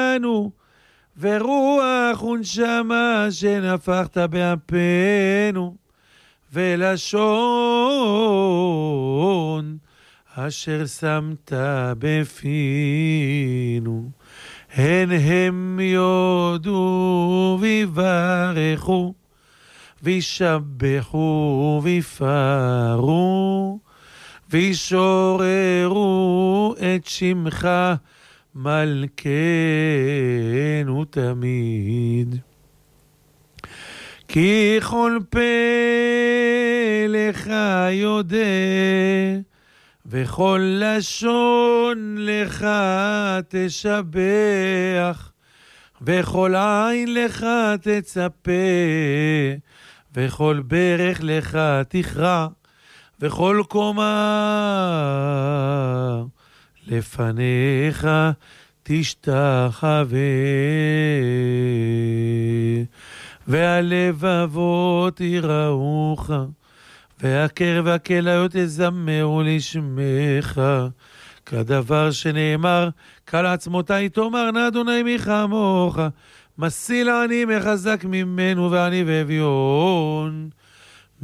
בנו, ורוח ונשמה שנפחת באפינו, ולשון אשר שמת בפינו. הן הם יודו ויברכו, וישבחו ויפארו, וישוררו את שמך מלכנו תמיד. כי כל פה לך יודע, וכל לשון לך תשבח, וכל עין לך תצפה, וכל ברך לך תכרע, וכל קומה לפניך תשתחווה. והלבבות יראוך, והקר והכליות יזמרו לשמך, כדבר שנאמר, כל עצמותי תאמרנה אדוני מי כמוך, מסיל עני מחזק ממנו ועני ואביון.